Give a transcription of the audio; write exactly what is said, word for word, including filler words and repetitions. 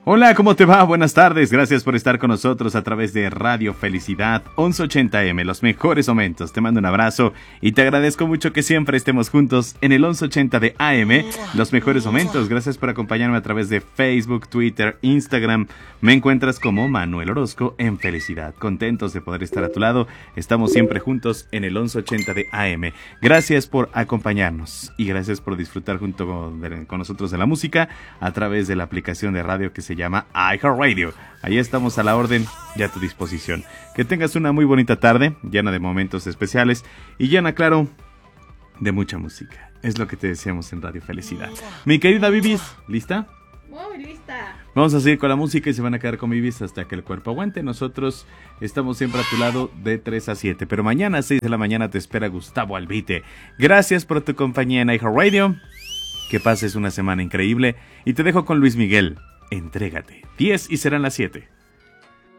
Hola, ¿cómo te va? Buenas tardes, gracias por estar con nosotros a través de Radio Felicidad once ochenta eme, los mejores momentos. Te mando un abrazo y te agradezco mucho que siempre estemos juntos en el once ochenta de A M, los mejores momentos. Gracias por acompañarme a través de Facebook, Twitter, Instagram. Me encuentras como Manuel Orozco en Felicidad. Contentos de poder estar a tu lado. Estamos siempre juntos en el once ochenta de A M. Gracias por acompañarnos y gracias por disfrutar junto con, con nosotros de la música a través de la aplicación de radio que se llama iHeartRadio. Ahí estamos a la orden y a tu disposición. Que tengas una muy bonita tarde, llena de momentos especiales y llena, claro, de mucha música. Es lo que te deseamos en Radio Felicidad. Mi querida Vivis, ¿lista? Muy lista. Vamos a seguir con la música y se van a quedar con Vivis hasta que el cuerpo aguante. Nosotros estamos siempre a tu lado de tres a siete, pero mañana a seis de la mañana te espera Gustavo Albite. Gracias por tu compañía en iHeartRadio. Que pases una semana increíble y te dejo con Luis Miguel. Entrégate. diez y serán las siete.